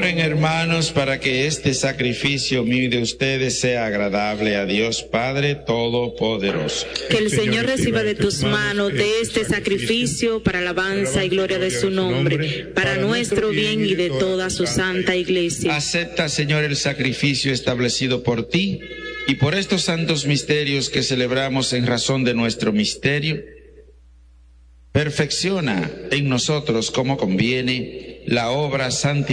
Oren, hermanos, para que este sacrificio mío y de ustedes sea agradable a Dios Padre Todopoderoso. Que el Señor reciba de tus manos de este sacrificio para alabanza y gloria de su nombre, para nuestro bien y de toda su santa iglesia. Acepta, Señor, el sacrificio establecido por ti y por estos santos misterios que celebramos en razón de nuestro misterio. Perfecciona en nosotros, como conviene, la obra santificadora